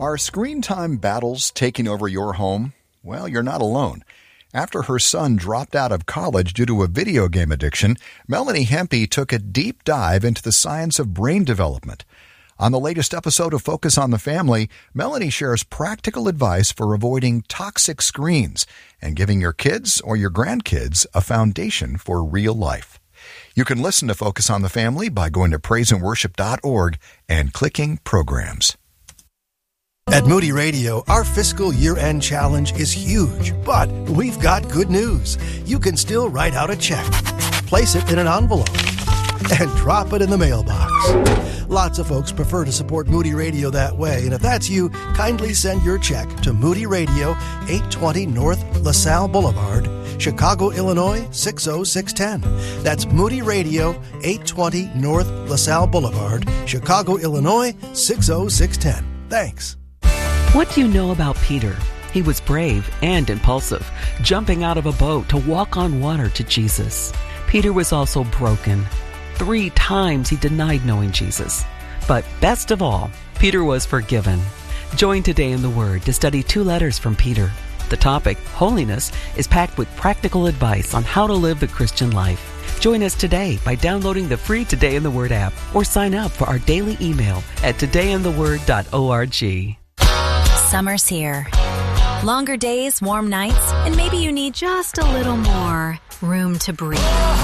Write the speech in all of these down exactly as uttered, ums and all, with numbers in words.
Are screen time battles taking over your home? Well, you're not alone. After her son dropped out of college due to a video game addiction, Melanie Hempy took a deep dive into the science of brain development. On the latest episode of Focus on the Family, Melanie shares practical advice for avoiding toxic screens and giving your kids or your grandkids a foundation for real life. You can listen to Focus on the Family by going to praise and worship dot org and clicking Programs. At Moody Radio, our fiscal year-end challenge is huge, but we've got good news. You can still write out a check, place it in an envelope, and drop it in the mailbox. Lots of folks prefer to support Moody Radio that way, and if that's you, kindly send your check to Moody Radio, eight twenty North LaSalle Boulevard, Chicago, Illinois, six oh six one oh. That's Moody Radio, eight twenty North LaSalle Boulevard, Chicago, Illinois, six oh six one oh. Thanks. What do you know about Peter? He was brave and impulsive, jumping out of a boat to walk on water to Jesus. Peter was also broken. Three times he denied knowing Jesus. But best of all, Peter was forgiven. Join Today in the Word to study two letters from Peter. The topic, holiness, is packed with practical advice on how to live the Christian life. Join us today by downloading the free Today in the Word app or sign up for our daily email at today in the word dot org. Summer's here. Longer days, warm nights, and maybe you need just a little more room to breathe.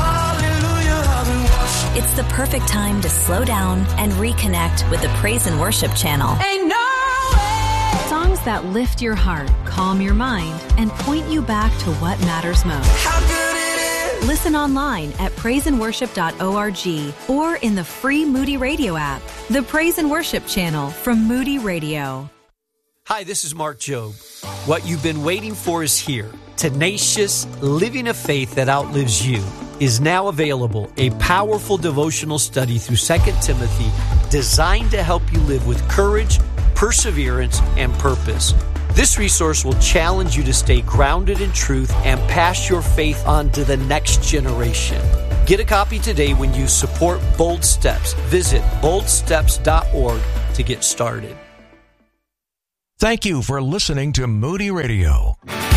It's the perfect time to slow down and reconnect with the Praise and Worship channel. Ain't no way. Songs that lift your heart, calm your mind, and point you back to what matters most. How good it is. Listen online at praise and worship dot org or in the free Moody Radio app. The Praise and Worship channel from Moody Radio. Hi, this is Mark Jobe. What you've been waiting for is here. Tenacious, Living a Faith That Outlives You is now available. A powerful devotional study through Second Timothy designed to help you live with courage, perseverance, and purpose. This resource will challenge you to stay grounded in truth and pass your faith on to the next generation. Get a copy today when you support Bold Steps. Visit bold steps dot org to get started. Thank you for listening to Moody Radio.